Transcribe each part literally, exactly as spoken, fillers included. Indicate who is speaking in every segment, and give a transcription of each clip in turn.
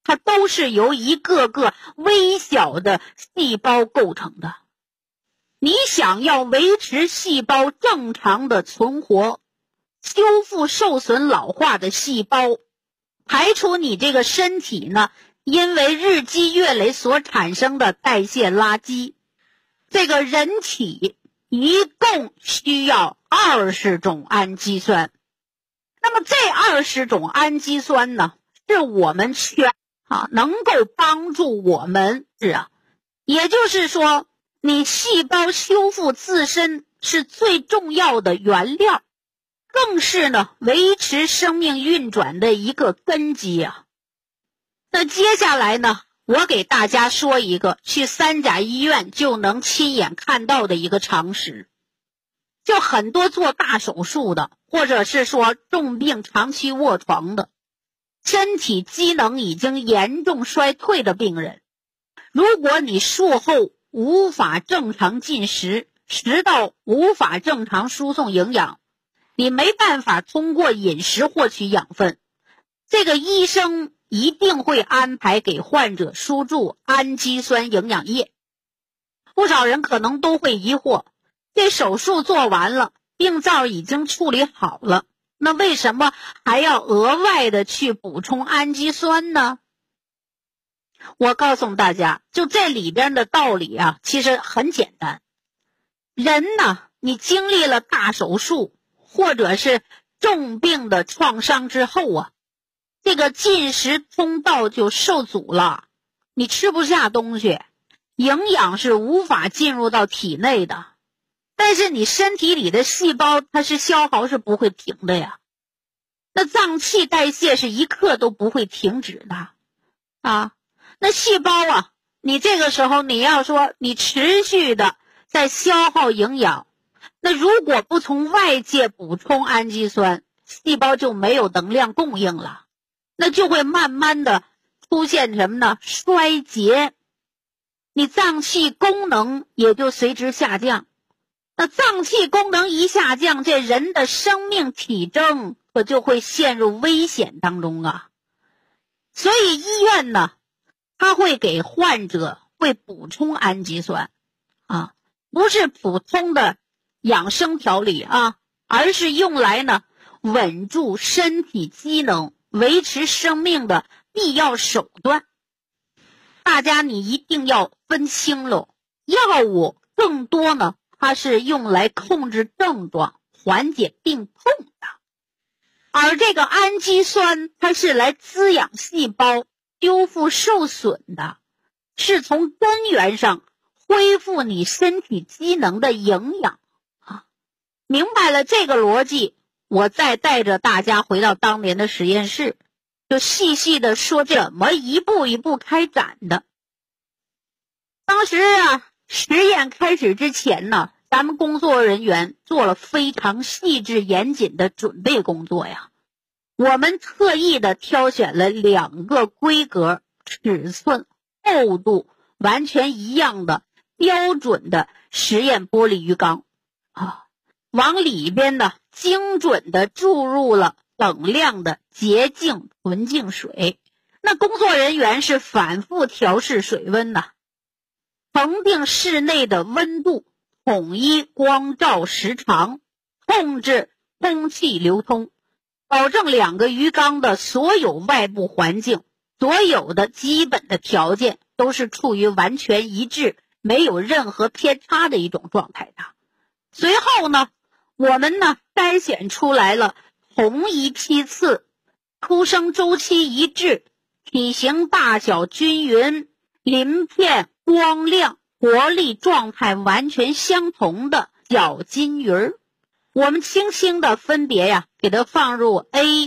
Speaker 1: 它都是由一个个微小的细胞构成的。你想要维持细胞正常的存活，修复受损老化的细胞，排除你这个身体呢因为日积月累所产生的代谢垃圾，这个人体一共需要二十种氨基酸。那么这二十种氨基酸呢，是我们缺啊，能够帮助我们是啊，也就是说，你细胞修复自身是最重要的原料，更是呢维持生命运转的一个根基啊。那接下来呢，我给大家说一个去三甲医院就能亲眼看到的一个常识。就很多做大手术的，或者是说重病长期卧床的，身体机能已经严重衰退的病人，如果你术后无法正常进食，食道无法正常输送营养，你没办法通过饮食获取养分，这个医生一定会安排给患者输注氨基酸营养液。不少人可能都会疑惑，这手术做完了，病灶已经处理好了，那为什么还要额外的去补充氨基酸呢？我告诉大家，就这里边的道理啊，其实很简单。人呢，你经历了大手术或者是重病的创伤之后啊，这个进食通道就受阻了，你吃不下东西，营养是无法进入到体内的。但是你身体里的细胞它是消耗是不会停的呀，那脏器代谢是一刻都不会停止的啊。那细胞啊，你这个时候你要说你持续的在消耗营养，那如果不从外界补充氨基酸，细胞就没有能量供应了，那就会慢慢的出现什么呢？衰竭，你脏器功能也就随之下降。那脏器功能一下降，这人的生命体征可就会陷入危险当中啊。所以医院呢，他会给患者会补充氨基酸啊，不是普通的养生调理啊，而是用来呢稳住身体机能、维持生命的必要手段。大家你一定要分清了，药物更多呢它是用来控制症状、缓解病痛的，而这个氨基酸它是来滋养细胞、修复受损的，是从根源上恢复你身体机能的营养啊！明白了这个逻辑，我再带着大家回到当年的实验室，就细细的说怎么一步一步开展的。当时啊，实验开始之前呢，咱们工作人员做了非常细致严谨的准备工作呀。我们特意的挑选了两个规格、尺寸、厚度完全一样的标准的实验玻璃鱼缸啊，往里边呢精准的注入了等量的洁净纯净水。那工作人员是反复调试水温的，恒定室内的温度，统一光照时长，控制空气流通，保证两个鱼缸的所有外部环境，所有的基本的条件都是处于完全一致，没有任何偏差的一种状态的。随后呢，我们呢筛选出来了同一批次，出生周期一致，体型大小均匀，鳞片光亮活力状态完全相同的小金鱼儿。我们轻轻的分别呀给它放入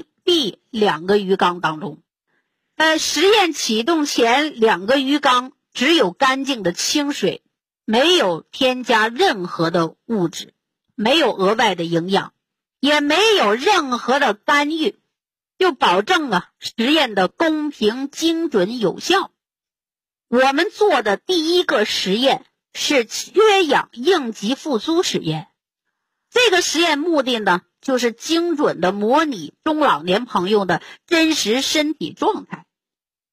Speaker 1: A、B 两个鱼缸当中。呃，实验启动前两个鱼缸只有干净的清水，没有添加任何的物质，没有额外的营养，也没有任何的干预，就保证啊实验的公平、精准、有效。我们做的第一个实验是缺氧应急复苏实验。这个实验目的呢，就是精准的模拟中老年朋友的真实身体状态。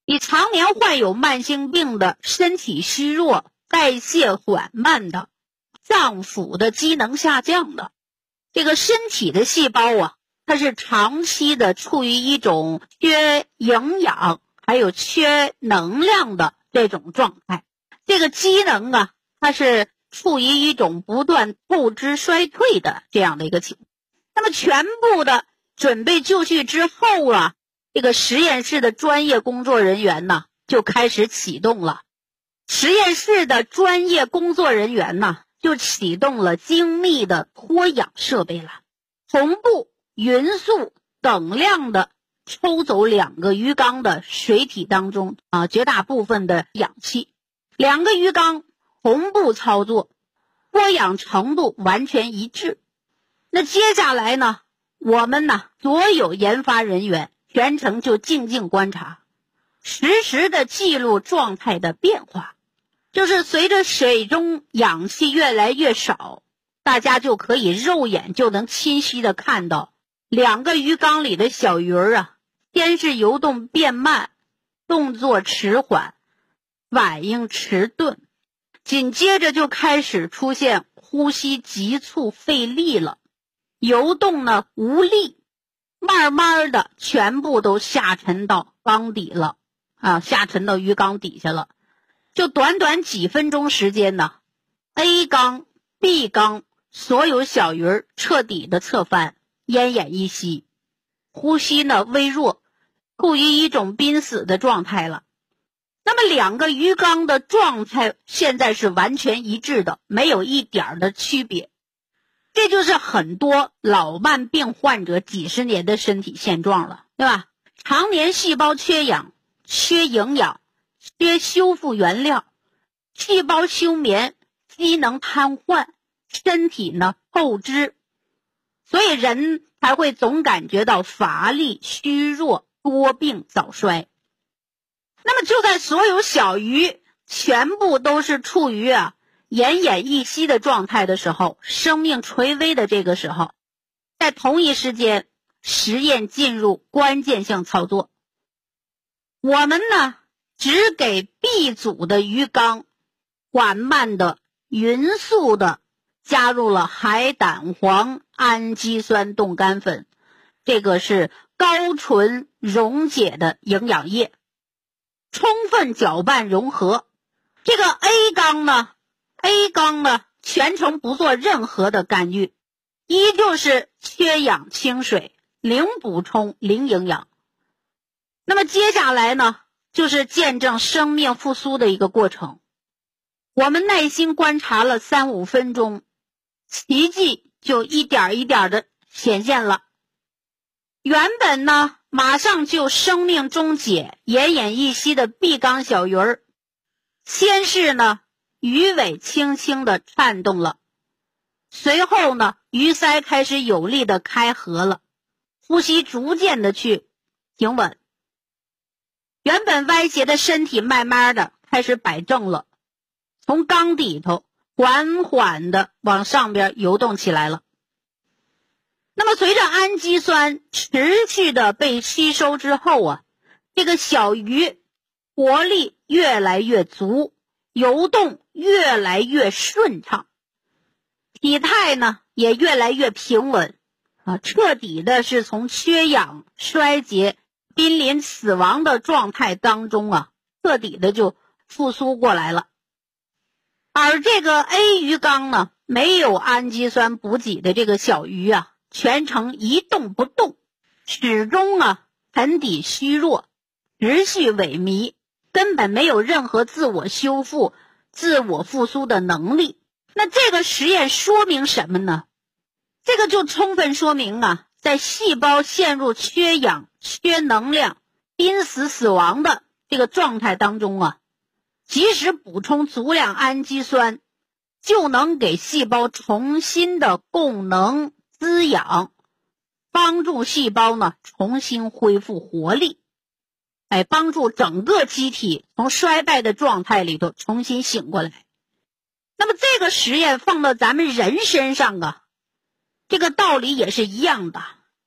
Speaker 1: 你常年患有慢性病的、身体虚弱、代谢缓慢的、脏腑的机能下降的，这个身体的细胞啊，它是长期的处于一种缺营养还有缺能量的这种状态，这个机能啊，它是处于一种不断透支衰退的这样的一个情况。那么全部的准备就绪之后啊，这个实验室的专业工作人员呢就开始启动了。实验室的专业工作人员呢就启动了精密的脱氧设备了，同步匀速等量的抽走两个鱼缸的水体当中啊绝大部分的氧气，两个鱼缸同步操作，脱氧程度完全一致。那接下来呢，我们呢所有研发人员全程就静静观察，实时的记录状态的变化。就是随着水中氧气越来越少，大家就可以肉眼就能清晰的看到两个鱼缸里的小鱼儿啊，先是游动变慢，动作迟缓，反应迟钝，紧接着就开始出现呼吸急促费力了，游动呢无力，慢慢的全部都下沉到缸底了啊，下沉到鱼缸底下了。就短短几分钟时间呢 ，A 缸、B 缸所有小鱼儿彻底的侧翻，奄奄一息，呼吸呢微弱，处于一种濒死的状态了。那么两个鱼缸的状态现在是完全一致的，没有一点的区别。这就是很多老慢病患者几十年的身体现状了，对吧？常年细胞缺氧、缺营养、缺修复原料，细胞休眠，机能瘫痪，身体呢透支，所以人才会总感觉到乏力、虚弱、多病早衰。那么就在所有小鱼全部都是处于啊奄奄一息的状态的时候，生命垂危的这个时候，在同一时间，实验进入关键性操作。我们呢只给 B 组的鱼缸缓慢的、匀速的加入了海胆黄氨基酸冻干粉，这个是高纯溶解的营养液，充分搅拌融合。这个 A 缸呢 A 缸呢全程不做任何的干预，依旧是缺氧清水，零补充零营养。那么接下来呢就是见证生命复苏的一个过程。我们耐心观察了三五分钟，奇迹就一点一点的显现了。原本呢马上就生命终结、奄奄一息的 B 缸小鱼儿，先是呢鱼尾轻轻的颤动了，随后呢鱼鳃开始有力的开合了，呼吸逐渐的去平稳，原本歪斜的身体慢慢的开始摆正了，从缸底头缓缓的往上边游动起来了。那么随着氨基酸持续的被吸收之后啊，这个小鱼活力越来越足，游动越来越顺畅，体态呢也越来越平稳啊，彻底的是从缺氧、衰竭、濒临死亡的状态当中啊，彻底的就复苏过来了。而这个 A 鱼缸呢，没有氨基酸补给的这个小鱼啊，全程一动不动，始终啊盆底虚弱，持续萎靡，根本没有任何自我修复、自我复苏的能力。那这个实验说明什么呢？这个就充分说明啊，在细胞陷入缺氧、缺能量、濒死死亡的这个状态当中啊，即使补充足量氨基酸，就能给细胞重新的供能滋养，帮助细胞呢重新恢复活力，哎，帮助整个机体从衰败的状态里头重新醒过来。那么这个实验放到咱们人身上啊，这个道理也是一样的。